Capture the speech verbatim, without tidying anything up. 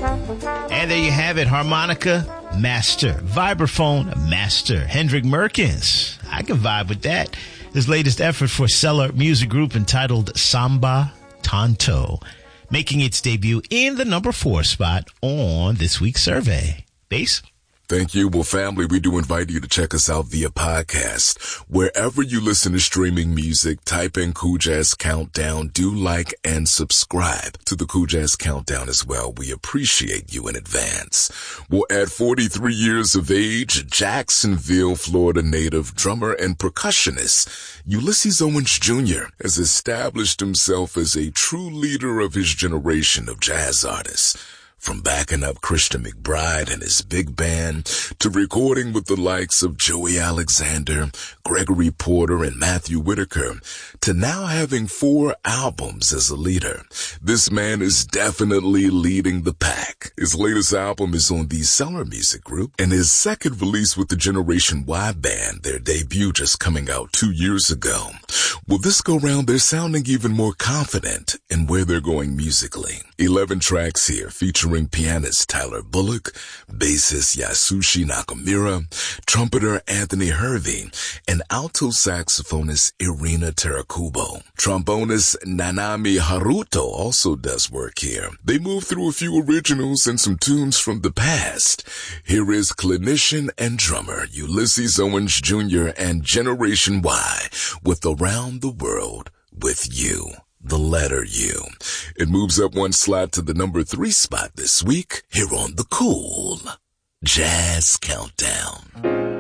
And there you have it, harmonica master, vibraphone master, Hendrik Merkens. I can vibe with that. His latest effort for Cellar Music Group entitled Samba Tanto, making its debut in the number four spot on this week's survey. Bass? Thank you. Well, family, we do invite you to check us out via podcast. Wherever you listen to streaming music, type in Cool Jazz Countdown. Do like and subscribe to the Cool Jazz Countdown as well. We appreciate you in advance. Well, at forty-three years of age, Jacksonville, Florida native drummer and percussionist Ulysses Owens Junior has established himself as a true leader of his generation of jazz artists. From backing up Christian McBride and his big band to recording with the likes of Joey Alexander, Gregory Porter, and Matthew Whitaker, to now having four albums as a leader. This man is definitely leading the pack. His latest album is on the Cellar Music Group, and his second release with the Generation Y Band, their debut just coming out two years ago. Well, this go round, they're sounding even more confident in where they're going musically. Eleven tracks here featuring pianist Tyler Bullock, bassist Yasushi Nakamura, trumpeter Anthony Hervey, and alto saxophonist Irina Terakubo. Trombonist Nanami Haruto also does work here. They move through a few originals and some tunes from the past. Here is clinician and drummer Ulysses Owens Junior and Generation Y with Around the World with You. The letter U. It moves up one slot to the number three spot this week here on the Cool Jazz Countdown.